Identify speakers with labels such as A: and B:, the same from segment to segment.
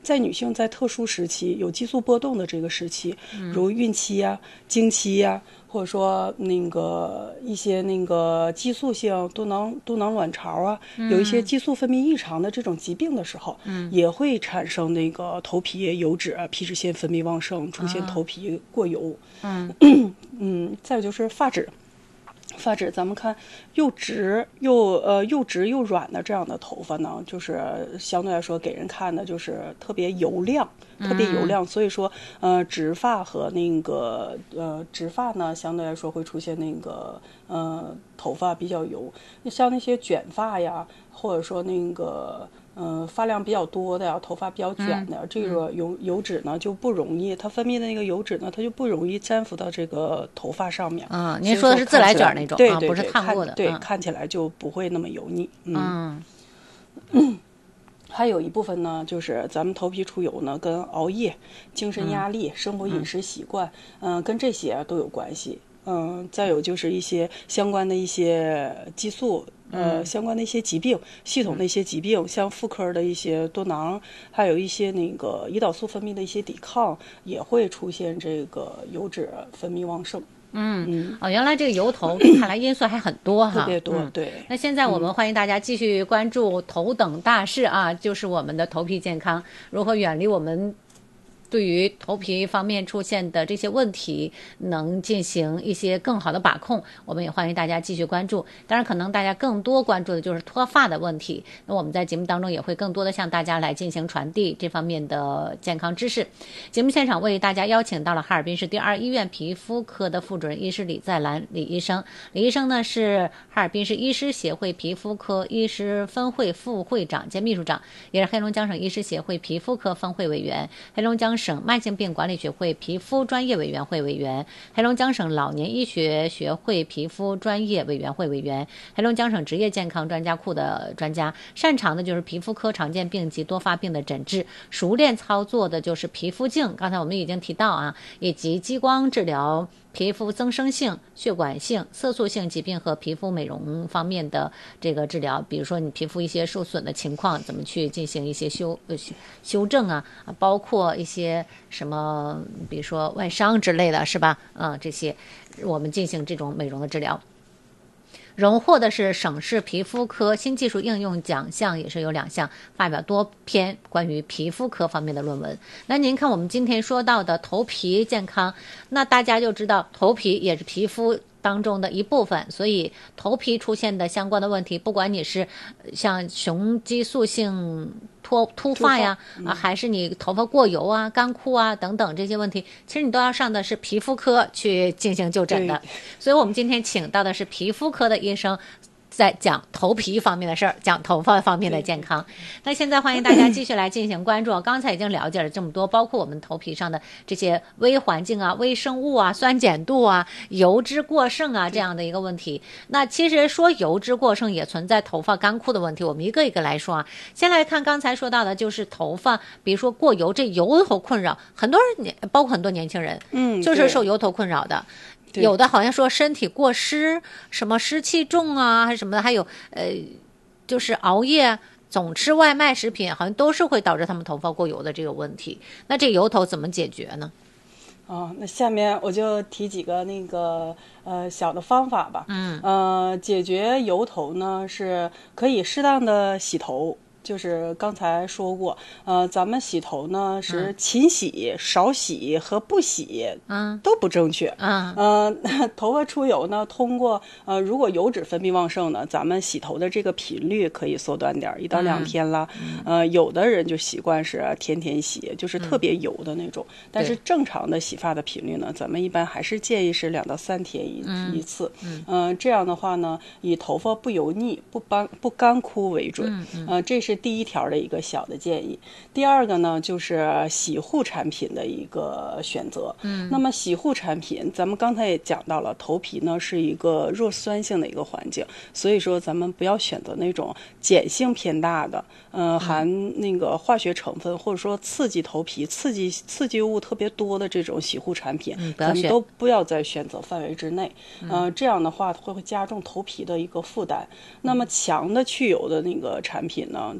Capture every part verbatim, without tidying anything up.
A: 在女性在特殊时期有激素波动的这个时期，如孕期呀、经期呀，或者说那个一些那个激素性多囊多囊卵巢啊，有一些激素分泌异常的这种疾病的时候，也会产生那个头皮油脂、皮脂腺分泌旺盛，出现头皮过油。嗯嗯，再有就是发质。发质，咱们看又直又呃又直又软的这样的头发呢，就是相对来说给人看的就是特别油亮，特别油亮。所以说，呃，直发和那个呃直发呢，相对来说会出现那个呃头发比较油。像那些卷发呀，或者说那个。嗯、呃，发量比较多的呀，头发比较卷的，嗯、这个油油脂呢就不容易，它分泌的那个油脂呢，它就不容易粘附到这个头发上面。
B: 嗯，您说的是自来卷那种，
A: 对对对，
B: 啊、不是烫过的，
A: 对，
B: 嗯、
A: 看起来就不会那么油腻。
B: 嗯。
A: 嗯还有一部分呢，就是咱们头皮出油呢，跟熬夜、精神压力、嗯、生活饮食习惯，嗯、呃，跟这些都有关系。嗯、呃，再有就是一些相关的一些激素。呃，相关的一些疾病，系统的一些疾病，像妇科的一些多囊，还有一些那个胰岛素分泌的一些抵抗，也会出现这个油脂分泌旺盛。
B: 嗯嗯哦，原来这个油头看来因素还很多哈，
A: 特别多、嗯。对。
B: 那现在我们欢迎大家继续关注头等大事啊，嗯、就是我们的头皮健康，如何远离我们。对于头皮方面出现的这些问题，能进行一些更好的把控，我们也欢迎大家继续关注。当然，可能大家更多关注的就是脱发的问题。那我们在节目当中也会更多的向大家来进行传递这方面的健康知识。节目现场为大家邀请到了哈尔滨市第二医院皮肤科的副主任医师李在兰李医生。李医生呢是哈尔滨市医师协会皮肤科医师分会副会长兼秘书长，也是黑龙江省医师协会皮肤科分会委员，黑龙江省慢性病管理学会皮肤专业委员会委员，黑龙江省老年医学学会皮肤专业委员会委员，黑龙江省职业健康专家库的专家，擅长的就是皮肤科常见病及多发病的诊治，熟练操作的就是皮肤镜，刚才我们已经提到啊，以及激光治疗皮肤增生性、血管性、色素性疾病和皮肤美容方面的这个治疗，比如说你皮肤一些受损的情况，怎么去进行一些修呃修正啊，包括一些什么，比如说外伤之类的，是吧？嗯，这些我们进行这种美容的治疗。荣获的是省市皮肤科新技术应用奖项，也是有两项，发表多篇关于皮肤科方面的论文。那您看我们今天说到的头皮健康，那大家就知道头皮也是皮肤当中的一部分，所以头皮出现的相关的问题，不管你是像雄激素性脱秃发呀，啊，还是你头发过油啊、干枯啊等等这些问题，其实你都要上的是皮肤科去进行就诊的。所以我们今天请到的是皮肤科的医生，在讲头皮方面的事儿，讲头发方面的健康。那现在欢迎大家继续来进行关注。刚才已经了解了这么多，包括我们头皮上的这些微环境啊、微生物啊、酸碱度啊、油脂过剩啊这样的一个问题。那其实说油脂过剩也存在头发干枯的问题，我们一个一个来说啊。先来看刚才说到的，就是头发，比如说过油，这油头困扰很多人，包括很多年轻人，嗯，就是受油头困扰的。有的好像说身体过湿，什么湿气重啊，还是什么的，还有呃，就是熬夜、总吃外卖食品，好像都是会导致他们头发过油的这个问题。那这油头怎么解决呢？
A: 哦，那下面我就提几个那个呃小的方法吧。嗯，呃，解决油头呢是可以适当的洗头。就是刚才说过，呃，咱们洗头呢是勤洗、嗯、少洗和不洗，嗯，都不正确，嗯，呃，头发出油呢，通过呃，如果油脂分泌旺盛呢，咱们洗头的这个频率可以缩短点，一到两天啦，嗯、呃，有的人就习惯是天天洗，就是特别油的那种，嗯、但是正常的洗发的频率呢，咱们一般还是建议是两到三天一、嗯、一次，嗯、呃，这样的话呢，以头发不油腻、不干不干枯为准，嗯嗯、呃，这是第一条的一个小的建议。第二个呢，就是洗护产品的一个选择。嗯，那么洗护产品，咱们刚才也讲到了，头皮呢是一个弱酸性的一个环境，所以说咱们不要选择那种碱性偏大的，呃，含那个化学成分或者说刺激头皮、刺激刺激物特别多的这种洗护产品，嗯、咱们都不要在选择范围之内。嗯、呃，这样的话会会加重头皮的一个负担。那么强的去油的那个产品呢，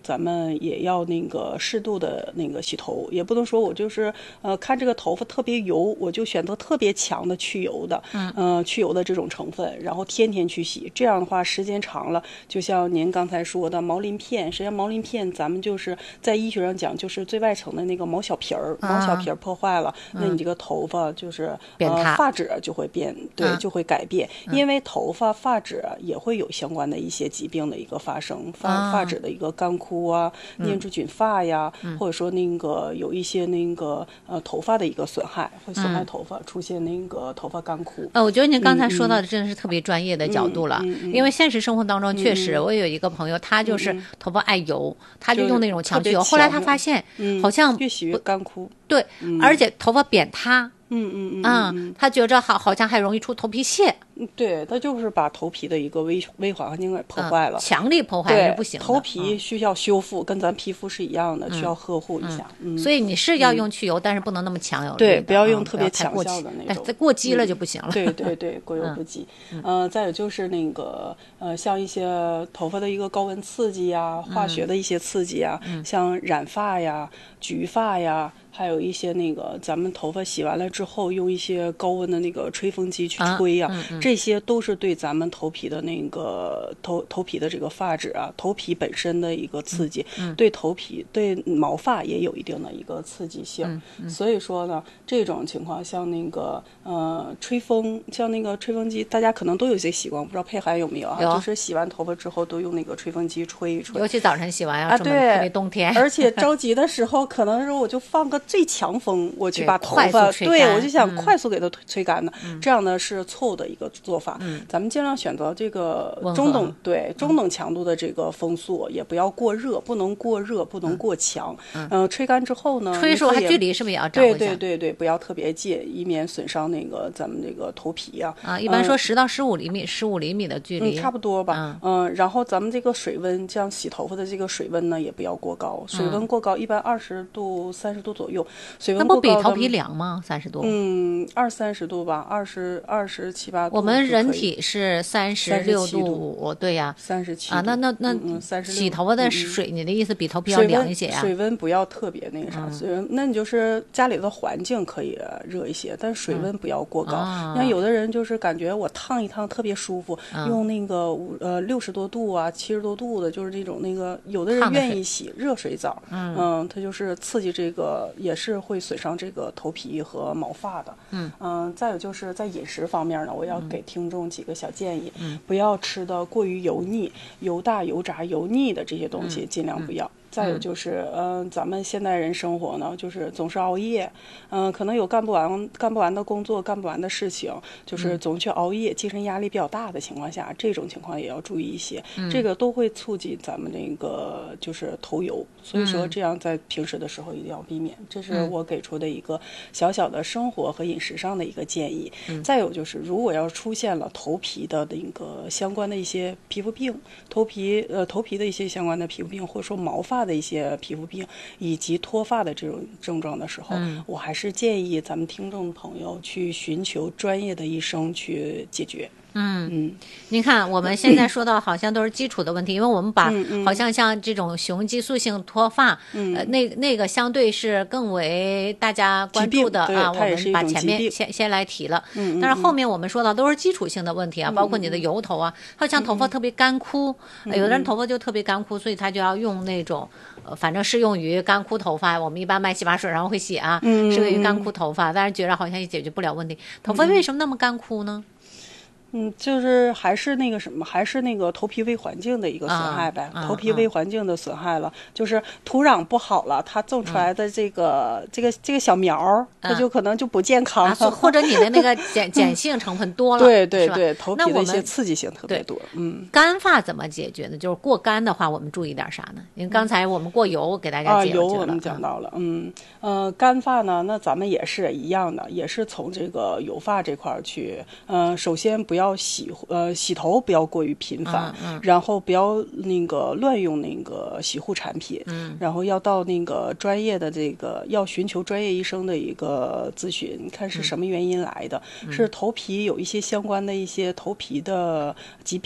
A: 咱们也要那个适度的那个洗头，也不能说我就是呃看这个头发特别油，我就选择特别强的去油的，嗯、呃，去油的这种成分，然后天天去洗，这样的话时间长了，就像您刚才说的毛鳞片，实际上毛鳞片咱们就是在医学上讲，就是最外层的那个毛小皮儿，毛小皮儿破坏了，嗯、那你这个头发就是呃发质就会变，对，嗯、就会改变，嗯、因为头发发质也会有相关的一些疾病的一个发生，发发质的一个干枯啊，念珠菌发呀，嗯、或者说那个有一些那个呃头发的一个损害，会损害头发，嗯、出现那个头发干枯。
B: 呃，我觉得您刚才说到的真的是特别专业的角度了，嗯嗯嗯、因为现实生活当中确实，嗯、我有一个朋友，他就是头发爱油，嗯、他就用那种强去油，后来他发现好像
A: 越洗越干枯，
B: 对，嗯、而且头发扁塌。
A: 嗯嗯嗯
B: 嗯，他觉着好，好像还容易出头皮屑。
A: 对，他就是把头皮的一个微微环环境给破坏了，
B: 嗯、强力破坏是不行的。
A: 头皮需要修复，嗯、跟咱皮肤是一样的，嗯、需要呵护一下。
B: 嗯嗯、所以你是要用去油，嗯、但是不能那么强油。
A: 对，不要用特别强效的那种，
B: 但过激了就不行了。
A: 嗯、对对对，过犹不及。嗯、呃，再有就是那个呃，像一些头发的一个高温刺激呀，化学的一些刺激呀，嗯、像染发呀、焗发呀。还有一些那个咱们头发洗完了之后用一些高温的那个吹风机去吹呀、啊嗯嗯、这些都是对咱们头皮的那个头头皮的这个发质啊，头皮本身的一个刺激，嗯嗯、对头皮对毛发也有一定的一个刺激性。嗯嗯、所以说呢，这种情况像那个呃吹风，像那个吹风机，大家可能都有些习惯，不知道佩涵有没有啊？
B: 有，
A: 就是洗完头发之后都用那个吹风机吹一吹，
B: 尤其早晨洗完
A: 啊，对，
B: 特别冬天，
A: 而且着急的时候，可能说我就放个最强风，我去把头发，对，对我就想快速给它吹干的，嗯、这样呢是错误的一个做法。嗯、咱们尽量选择这个中等，对中等强度的这个风速，嗯、也不要过热，不能过热，不能过强。嗯、呃，吹干之后呢，
B: 吹的时候还距离是不是也要掌握一下？
A: 对对对对，不要特别近，以免损伤那个咱们这个头皮呀、
B: 啊。啊，一般说十到十五厘米，十五厘米的距离，
A: 嗯，差不多吧。嗯、呃，然后咱们这个水温，像洗头发的这个水温呢，也不要过高，水温过高，一般二十度、三十度左右。水温过高，
B: 那不比头皮凉吗？三十度？
A: 嗯，二三十度吧，二十二十七八度。
B: 我们人体是三十六
A: 度，
B: 对呀，
A: 三十七
B: 啊，那那那
A: 嗯三十
B: 洗头发的水，你的意思比头皮要凉一些呀？
A: 水温不要特别那个啥，水温那你就是家里的环境可以热一些，但是水温不要过高。你看有的人就是感觉我烫一烫特别舒服，用那个呃六十多度啊、七十多度的，就是这种那个有的人愿意洗热水澡，嗯，它就是刺激这个，也是会损伤这个头皮和毛发的。嗯嗯，再有就是在饮食方面呢，我要给听众几个小建议，嗯，不要吃的过于油腻、油大、油炸、油腻的这些东西，尽量不要。再有就是，嗯、呃，咱们现代人生活呢，就是总是熬夜，嗯、呃，可能有干不完、干不完的工作、干不完的事情，就是总去熬夜，精神压力比较大的情况下，这种情况也要注意一些，嗯、这个都会促进咱们那个就是头油，所以说这样在平时的时候一定要避免，这是我给出的一个小小的生活和饮食上的一个建议。嗯、再有就是，如果要出现了头皮的那个相关的一些皮肤病，头皮呃头皮的一些相关的皮肤病，或者说毛发的一些皮肤病以及脱发的这种症状的时候，嗯、我还是建议咱们听众朋友去寻求专业的医生去解决。
B: 嗯嗯，您看我们现在说到好像都是基础的问题，因为我们把好像像这种雄激素性脱发，嗯、呃，那那个相对是更为大家关注的啊。我们把前面先先来提了，嗯、但是后面我们说到都是基础性的问题啊，嗯、包括你的油头啊，好像头发特别干枯，嗯、有的人头发就特别干枯，所以他就要用那种。呃，反正适用于干枯头发，我们一般买洗发水然后会洗啊，嗯、适用于干枯头发，但是觉得好像也解决不了问题。头发为什么那么干枯呢？
A: 嗯，就是还是那个什么，还是那个头皮微环境的一个损害呗。啊、头皮微环境的损害了，啊、就是土壤不好了，它种出来的这个、嗯、这个这个小苗，它就可能就不健康了，
B: 啊、或者你的那个碱碱性成分多了，
A: 对对对，头皮的一些刺激性特别多。嗯，
B: 干发怎么解决呢？就是过干的话，我们注意点啥呢？因为刚才我们过油给大家解决了，
A: 啊、油我们讲到了，嗯呃，干发呢，那咱们也是一样的，也是从这个油发这块去，嗯、呃，首先不要。要洗呃洗头不要过于频繁，嗯嗯、然后不要那个乱用那个洗护产品，嗯、然后要到那个专业的这个要寻求专业医生的一个咨询，你看是什么原因来的，嗯、是头皮有一些相关的一些头皮的疾病。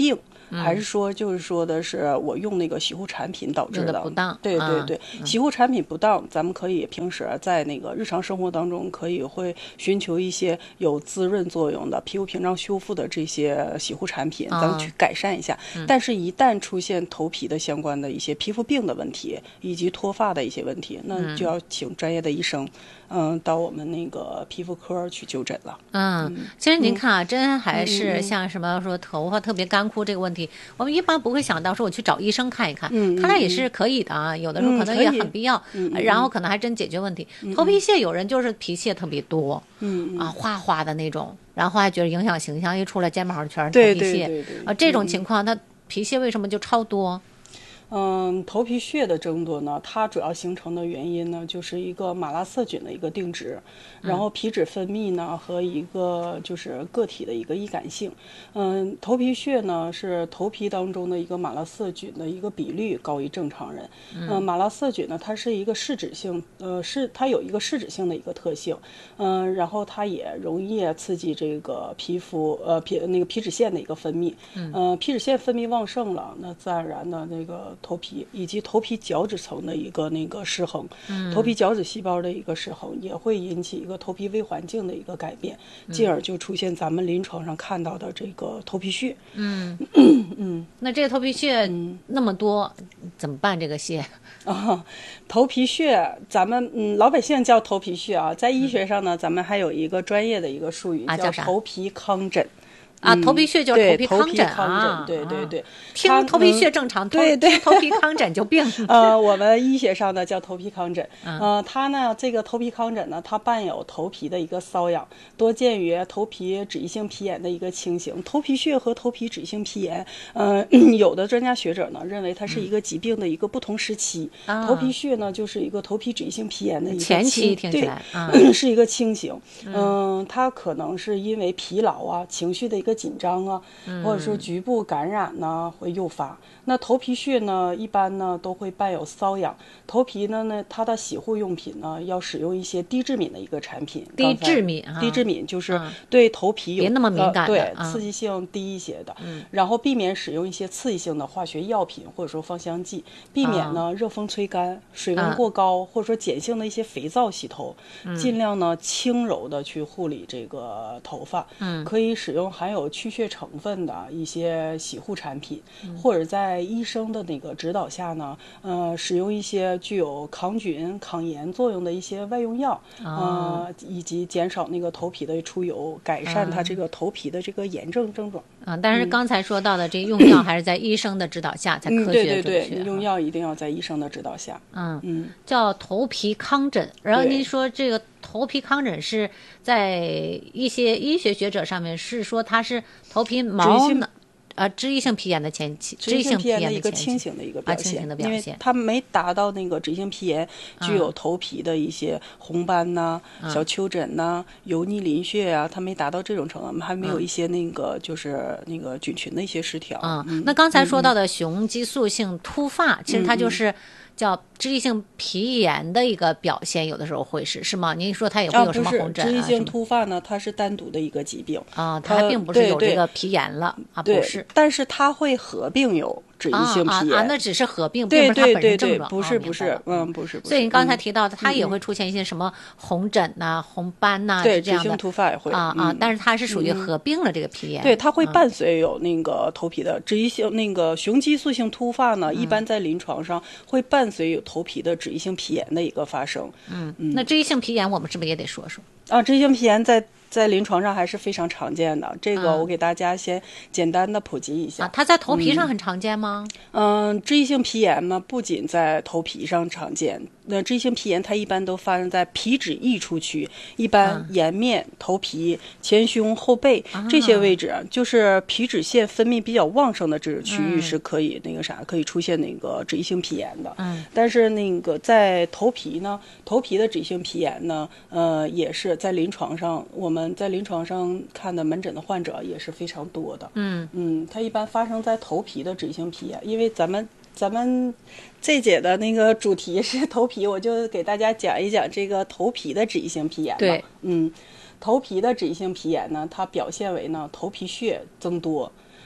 A: 嗯、还是说就是说的是我用那个洗护产品导致的
B: 不当？
A: 对对对，
B: 嗯、
A: 洗护产品不当，咱们可以平时在那个日常生活当中可以会寻求一些有滋润作用的皮肤屏障修复的这些洗护产品，咱们去改善一下。
B: 嗯、
A: 但是，一旦出现头皮的相关的一些皮肤病的问题，以及脱发的一些问题，那就要请专业的医生，嗯、呃，到我们那个皮肤科去就诊了。
B: 嗯，其实您看啊，真还是像什么说头发特别干枯这个问题，我们一般不会想到说我去找医生看一看，
A: 嗯、
B: 看来也是可以的啊。有的时候可能也很必要，
A: 嗯、
B: 然后可能还真解决问题。
A: 嗯、
B: 头皮屑有人就是皮屑特别多，
A: 嗯
B: 啊，哗哗的那种，然后还觉得影响形象，一出来肩膀上全是头皮屑，
A: 对对对对
B: 啊，这种情况他皮屑为什么就超多？
A: 嗯，头皮屑的增多呢，它主要形成的原因呢，就是一个马拉色菌的一个定植，然后皮脂分泌呢和一个就是个体的一个易感性。嗯，头皮屑呢是头皮当中的一个马拉色菌的一个比率高于正常人。嗯，呃、马拉色菌呢，它是一个嗜脂性，呃，是它有一个嗜脂性的一个特性。嗯、呃，然后它也容易刺激这个皮肤，呃，皮那个皮脂腺的一个分泌。嗯，呃，皮脂腺分泌旺盛了，那自然而然的那个头皮以及头皮角质层的一个那个失衡，嗯、头皮角质细胞的一个失衡，也会引起一个头皮微环境的一个改变，嗯、进而就出现咱们临床上看到的这个头皮屑。
B: 嗯
A: 嗯，
B: 那这个头皮屑那么多，嗯、怎么办？这个屑
A: 啊，头皮屑，咱们嗯老百姓叫头皮屑啊，在医学上呢，嗯、咱们还有一个专业的一个术语、
B: 啊、
A: 叫头皮糠疹。
B: 啊，头皮屑就是头皮糠疹
A: 啊，对对对，
B: 听头皮屑正常，
A: 对对，
B: 头皮糠疹就病。
A: 呃，我们医学上呢叫头皮糠疹，呃，它呢这个头皮糠疹呢，它伴有头皮的一个瘙痒，多见于头皮脂溢性皮炎的一个情形。头皮屑和头皮脂溢性皮炎，呃，有的专家学者呢认为它是一个疾病的一个不同时期，
B: 嗯、
A: 头皮屑呢就是一个头皮脂溢性皮炎的一个
B: 前期，听起来，
A: 对，是一个轻型，嗯、呃，它可能是因为疲劳啊、情绪的一个紧张啊，或者说局部感染呢会诱发。那头皮屑呢，一般呢都会伴有瘙痒。头皮呢呢，它的洗护用品呢要使用一些低致敏的一个产品。
B: 低致敏啊，
A: 低致敏就是对头皮有、
B: 别那么敏感的，
A: 呃、对、
B: 啊、
A: 刺激性低一些的。
B: 嗯，
A: 然后避免使用一些刺激性的化学药品或者说芳香剂，避免呢、啊、热风吹干、水温过高、啊、或者说碱性的一些肥皂洗头，
B: 嗯、
A: 尽量呢轻柔的去护理这个头发。
B: 嗯，
A: 可以使用含有去屑成分的一些洗护产品，
B: 嗯、
A: 或者在医生的那个指导下呢，呃，使用一些具有抗菌、抗炎作用的一些外用药，
B: 哦、
A: 呃，以及减少那个头皮的出油，改善它这个头皮的这个炎症症状。
B: 啊、嗯，但是刚才说到的这用药还是在医生的指导下才科学、
A: 嗯、对对对，用药一定要在医生的指导下。
B: 嗯
A: 嗯，
B: 叫头皮糠疹，然后您说这个头皮糠疹是在一些医学学者上面是说它是头皮毛呢。啊，脂溢性皮炎的前期，
A: 脂溢性皮炎的
B: 一
A: 个轻型的一个表现，
B: 啊、轻型的表现，
A: 因为它没达到那个脂溢性皮炎具有头皮的一些红斑呐、啊、
B: 嗯、
A: 小丘疹呐、啊、油腻淋血啊，它没达到这种程度，还没有一些那个、嗯、就是那个菌群的一些失调。
B: 嗯，
A: 嗯
B: 那刚才说到的雄激素性突发，嗯、其实它就是叫脂溢性皮炎的一个表现，有的时候会是是吗？您说它也会有什么红疹啊？
A: 脂溢性突发呢，它是单独的一个疾病
B: 啊，它并不是有这个皮炎了啊，不是，
A: 但是它会合并有脂溢性皮炎
B: 啊啊，那只是合并，
A: 并
B: 不是它本身症状，
A: 不是不是，嗯，不是不是。
B: 所以您刚才提到的，它也会出现一些什么红疹呐、红斑呐，
A: 对，
B: 是这样的。
A: 脂溢性突发也会
B: 啊啊，但是它是属于合并了这个皮炎，
A: 对，它会伴随有那个头皮的脂溢性那个雄激素性突发呢，一般在临床上会伴随有头皮的脂溢性皮炎的一个发生。
B: 嗯，那脂溢性皮炎我们是不是也得说说
A: 啊？脂溢性皮炎在在临床上还是非常常见的，这个我给大家先简单的普及一下。
B: 啊，它在头皮上很常见吗？
A: 嗯，脂溢性皮炎呢，不仅在头皮上常见，那脂溢性皮炎它一般都发生在皮脂溢出区，一般颜面、头皮、前胸、后背这些位置，就是皮脂腺分泌比较旺盛的这个区域是可以那个啥，可以出现那个脂溢性皮炎的。
B: 嗯，
A: 但是那个在头皮呢，头皮的脂溢性皮炎呢，呃，也是在临床上我们。在临床上看的门诊的患者也是非常多的。
B: 嗯
A: 嗯，它一般发生在头皮的脂溢性皮炎，因为咱们咱们这节的那个主题是头皮，我就给大家讲一讲这个头皮的脂溢性皮炎。
B: 对，
A: 嗯，头皮的脂溢性皮炎呢，它表现为呢头皮屑增多。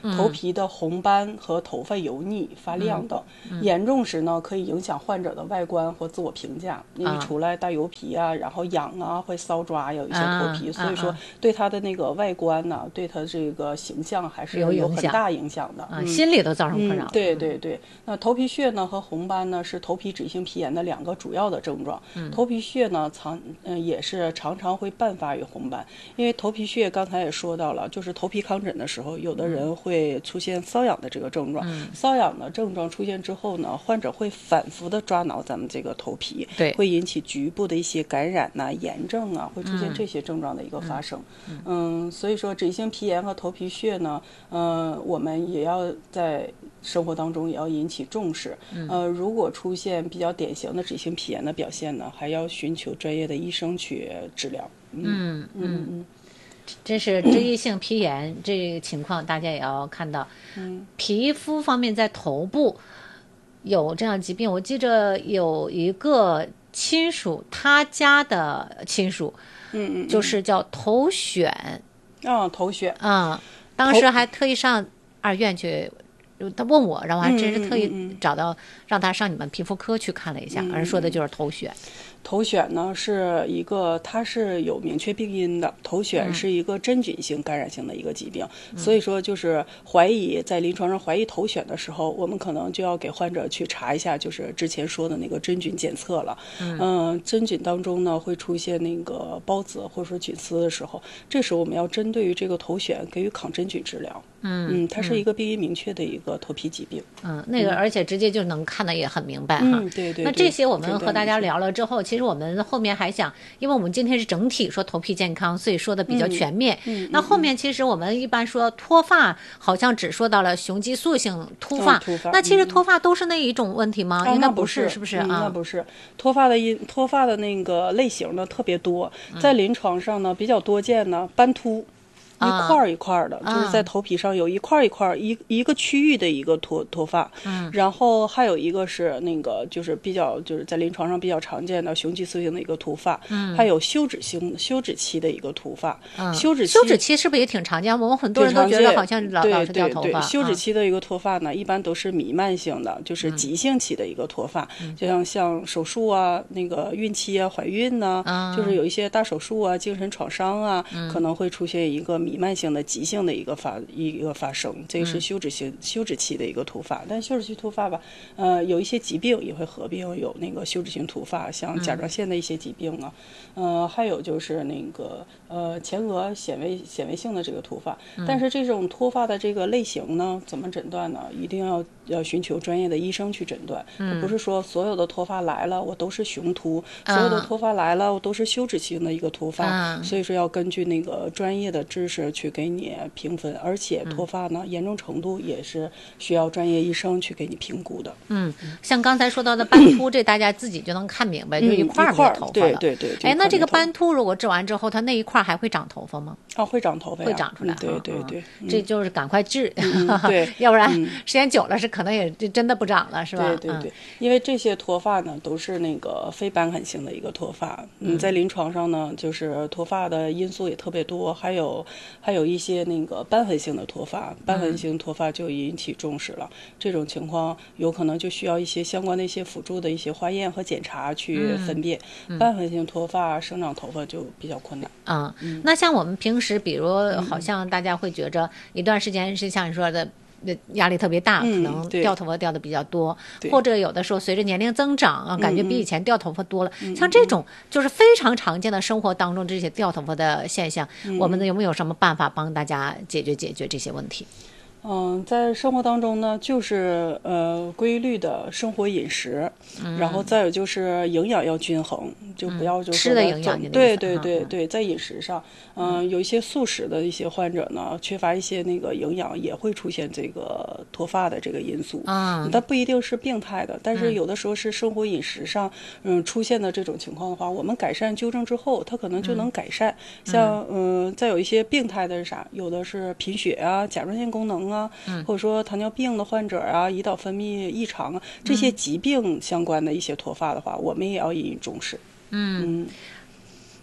A: 头皮的红斑和头发油腻、发亮等。
B: 嗯嗯、
A: 严重时呢，可以影响患者的外观或自我评价，因为出来大油皮啊，然后痒啊，会搔抓，有一些头皮，
B: 啊、
A: 所以说对他的那个外观呢，对他这个形象还是有很大影响的，
B: 啊，嗯、心理都造成困扰、
A: 嗯。对对对，那头皮屑呢和红斑呢是头皮脂性皮炎的两个主要的症状。
B: 嗯、
A: 头皮屑呢常嗯、呃、也是常常会伴发于红斑，因为头皮屑刚才也说到了，就是头皮糠疹的时候，有的人会出现瘙痒的这个症状。
B: 嗯、
A: 瘙痒的症状出现之后呢，患者会反复的抓挠咱们这个头皮，
B: 对，
A: 会引起局部的一些感染呐、啊、炎症啊，会出现这些症状的一个发生。
B: 嗯，
A: 嗯嗯所以说脂性皮炎和头皮屑呢，呃，我们也要在生活当中也要引起重视。呃，如果出现比较典型的脂性皮炎的表现呢，还要寻求专业的医生去治疗。
B: 嗯
A: 嗯嗯，
B: 这是脂溢性皮炎、嗯、这个情况，大家也要看到。
A: 嗯，
B: 皮肤方面在头部有这样疾病，我记着有一个亲属，他家的亲属，
A: 嗯嗯，
B: 就是叫头癣。
A: 啊、哦，头癣
B: 啊、嗯，当时还特意上二院去。他问我，然后还真是特意找到、嗯嗯嗯、让他上你们皮肤科去看了一下，
A: 嗯、
B: 人说的就是头癣。
A: 头癣呢是一个，它是有明确病因的。头癣是一个真菌性感染性的一个疾病，嗯、所以说就是怀疑在临床上怀疑头癣的时候，我们可能就要给患者去查一下，就是之前说的那个真菌检测了。嗯、呃，真菌当中呢会出现那个孢子或者说菌丝的时候，这时候我们要针对于这个头癣给予抗真菌治疗。
B: 嗯
A: 嗯，它是一个病因明确的一个头皮疾病。
B: 嗯，那个而且直接就能看得也很明白哈。
A: 嗯，对 对, 对。
B: 那这些我们和大家聊了之后，其实我们后面还想，因为我们今天是整体说头皮健康，所以说的比较全面。
A: 嗯。嗯
B: 那后面其实我们一般说脱发，好像只说到了雄激素性秃发。
A: 嗯、秃发。
B: 那其实脱发都是那一种问题吗？
A: 嗯、
B: 应该
A: 不
B: 是，是不是啊、
A: 嗯？那不是，脱发的因脱发的那个类型呢特别多，在临床上呢比较多见呢斑秃。一块一块的，
B: 啊、
A: 就是在头皮上有一块一块一一个区域的一个脱脱发，
B: 嗯，
A: 然后还有一个是那个就是比较就是在临床上比较常见的雄激素性的一个秃发，
B: 嗯，
A: 还有休止性休止期的一个秃发，
B: 嗯，
A: 休止期
B: 休止期是不是也挺常见？我们很多人都觉得好像老老是掉头发。
A: 对对对，休止期的一个脱发呢，嗯、一般都是弥漫性的，就是急性期的一个脱发，
B: 嗯、
A: 就像像手术啊、那个孕期啊、怀孕呐、啊，
B: 嗯、
A: 就是有一些大手术啊、精神创伤啊，
B: 嗯、
A: 可能会出现一个弥漫性的急性的一个发一个发生，这个是休止性、嗯、休止期的一个突发。但休止期突发吧，呃，有一些疾病也会合并有那个休止性突发，像甲状腺的一些疾病啊，嗯、呃，还有就是那个呃前额显微显微性的这个突发。
B: 嗯、
A: 但是这种突发的这个类型呢，怎么诊断呢？一定要要寻求专业的医生去诊断，
B: 嗯、
A: 不是说所有的脱发来了我都是雄秃，所有的脱发来了我都是休止性的一个突发，
B: 嗯、
A: 所以说要根据那个专业的知识去给你评分，而且脱发呢、嗯、严重程度也是需要专业医生去给你评估的。
B: 嗯，像刚才说到的斑秃，这大家自己就能看明白，
A: 嗯、
B: 就一块没有头发了。
A: 对对对。
B: 哎，那这个斑秃如果治完之后，它那一块还会长头发吗？
A: 啊，会长头发呀，
B: 会长出来。
A: 嗯、对对对、
B: 嗯，这就是赶快治，
A: 嗯、对，
B: 要不然时间久了是可能也就真的不长了，是吧？
A: 对对对，嗯、因为这些脱发呢都是那个非瘢痕性的一个脱发，嗯，在临床上呢，就是脱发的因素也特别多，还有还有一些那个瘢痕性的脱发，瘢痕性脱发就引起重视了。嗯、这种情况有可能就需要一些相关的一些辅助的一些化验和检查去分辨。
B: 嗯嗯、
A: 瘢痕性脱发生长头发就比较困难。
B: 嗯，嗯那像我们平时，比如好像大家会觉着一段时间是像你说的。压力特别大，可能掉头发掉的比较多，
A: 嗯、
B: 或者有的时候随着年龄增长啊，感觉比以前掉头发多了。
A: 嗯、
B: 像这种就是非常常见的生活当中这些掉头发的现象，
A: 嗯、
B: 我们有没有什么办法帮大家解决解决这些问题？
A: 嗯，在生活当中呢，就是呃规律的生活饮食，
B: 嗯、
A: 然后再有就是营养要均衡，就不要就
B: 吃的营养。
A: 对对对对，在饮食上，嗯、呃，有一些素食的一些患者呢，缺乏一些那个营养，也会出现这个脱发的这个因素。
B: 嗯，
A: 它不一定是病态的，但是有的时候是生活饮食上，嗯，出现的这种情况的话，我们改善纠正之后，它可能就能改善。
B: 嗯、
A: 像嗯、呃，再有一些病态的是啥？有的是贫血啊、甲状腺功能啊。
B: 嗯、
A: 或者说糖尿病的患者啊，胰岛分泌异常啊，这些疾病相关的一些脱发的话，嗯、我们也要引以重视。
B: 嗯，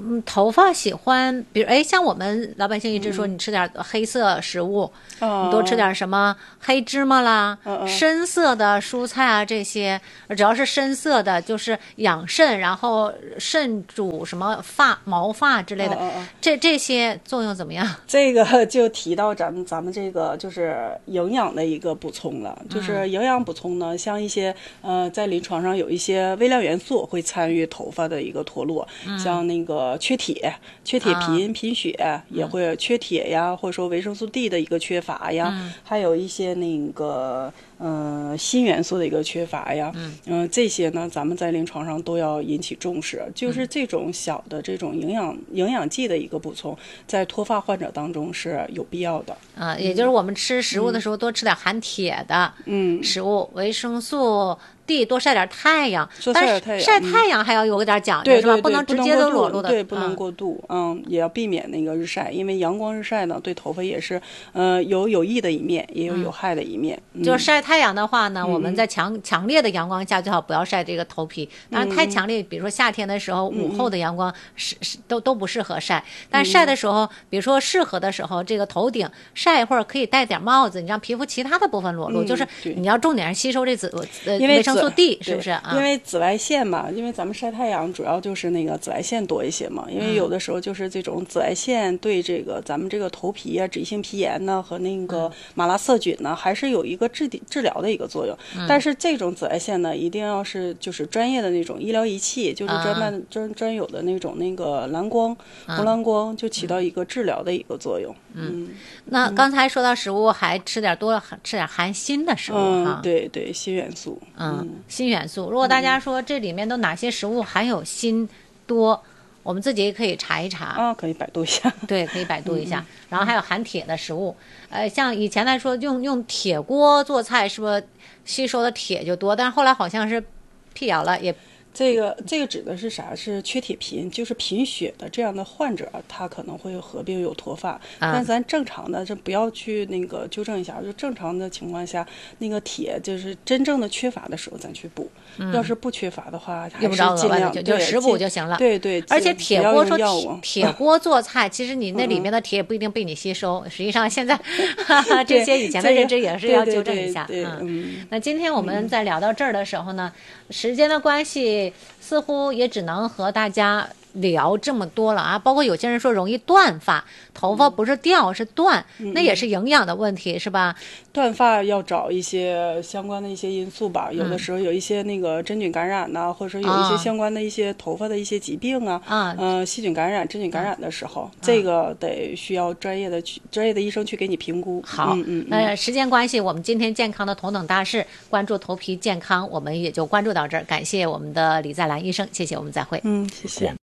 B: 嗯，头发喜欢，比如哎，像我们老百姓一直说，你吃点黑色食物，
A: 嗯、
B: 你多吃点什么黑芝麻啦、
A: 嗯嗯、
B: 深色的蔬菜啊，这些只要是深色的，就是养肾，然后肾主什么发、毛发之类的，
A: 嗯嗯、
B: 这这些作用怎么样？
A: 这个就提到咱们咱们这个就是营养的一个补充了，就是营养补充呢，像一些呃，在临床上有一些微量元素会参与头发的一个脱落，嗯、像那个缺铁、缺铁贫、啊、贫血也会缺铁呀，或者说维生素 D 的一个缺乏呀，嗯、还有一些那个呃锌元素的一个缺乏呀，嗯、呃，这些呢，咱们在临床上都要引起重视，就是这种小的这种营养营养剂的一个补充，在脱发患者当中是有必要的。
B: 啊，也就是我们吃食物的时候多吃点含铁的食物，嗯、维生素D 多晒点太阳，但是晒太阳还要有点讲究，
A: 嗯、
B: 是吧？
A: 对对对，
B: 不能直接都裸露的，
A: 对，不能过度，嗯，嗯也要避免那个日晒，因为阳光日晒呢，对头发也是，呃，有有益的一面，也有有害的一面。
B: 嗯嗯、就是晒太阳的话呢，嗯、我们在强强烈的阳光下最好不要晒这个头皮，当然太强烈，比如说夏天的时候，午后的阳光是是都都不适合晒，但晒的时候，比如说适合的时候，这个头顶晒一会儿可以戴点帽子，你让皮肤其他的部分裸露，
A: 嗯、
B: 就是你要重点是吸收这紫呃维生素 D， 是不是？
A: 啊、因为紫外线嘛，因为咱们晒太阳主要就是那个紫外线多一些嘛，因为有的时候就是这种紫外线对这个咱们这个头皮啊、脂溢性皮炎呢和那个马拉色菌呢，还是有一个治治疗的一个作用。嗯、但是这种紫外线呢，一定要是就是专业的那种医疗仪器，就是专卖、嗯、专专有的那种那个蓝光、红蓝光，就起到一个治疗的一个作用。
B: 嗯，嗯那刚才说到食物，还吃点多吃点含锌的食物哈。
A: 嗯，对对，锌元素。
B: 嗯，锌元素。如果大家说这里面都哪些食物含有锌多，我们自己也可以查一查
A: 啊，可以百度一下。
B: 对，可以百度一下。嗯、然后还有含铁的食物，呃，像以前来说用用铁锅做菜，是不是吸收的铁就多？但是后来好像是辟谣了，也。
A: 这个这个指的是啥？是缺铁贫，就是贫血的这样的患者，他可能会合并有脱发。啊、但咱正常的，这不要去那个纠正一下，就正常的情况下，那个铁就是真正的缺乏的时候咱去补。嗯、要是不缺乏的话，还是尽量
B: 就就食补就行了。
A: 对对，
B: 而且铁锅说铁锅做菜，其实你那里面的铁也不一定被你吸收。嗯、实际上现在哈哈这些以前的认知也是要纠正一下。
A: 对对对对
B: 嗯，嗯那今天我们在聊到这儿的时候呢，嗯、时间的关系。似乎也只能和大家聊这么多了啊，包括有些人说容易断发，头发不是掉是断，
A: 嗯、
B: 那也是营养的问题，是吧？
A: 断发要找一些相关的一些因素吧，有的时候有一些那个真菌感染呐、啊，或者说有一些相关的一些头发的一些疾病啊，啊，呃，细菌感染、真菌感染的时候，嗯、这个得需要专业的去专业的医生去给你评估。
B: 好，
A: 嗯嗯，
B: 那时间关系，我们今天健康的头等大事，关注头皮健康，我们也就关注到这儿。感谢我们的李在兰医生，谢谢，我们再会。
A: 嗯，谢谢。